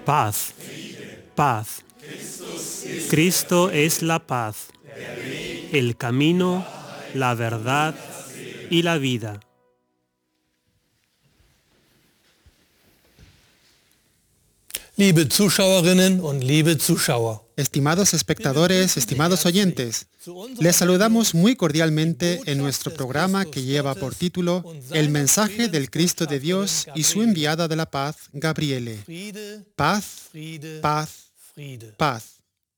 Paz, paz. Cristo es la paz, el camino, la verdad y la vida. Liebe Zuschauerinnen und liebe Zuschauer, Estimados espectadores, estimados oyentes, les saludamos muy cordialmente en nuestro programa que lleva por título El mensaje del Cristo de Dios y su enviada de la paz, Gabriele. Friede, Paz, Friede, paz, Friede. paz.